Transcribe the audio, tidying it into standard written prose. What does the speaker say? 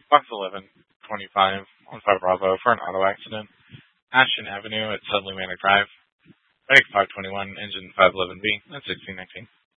Box 1125 on 5 Bravo for an auto accident. Ashton Avenue at Sudley Manor Drive. Medic 521, engine 511B at 1619.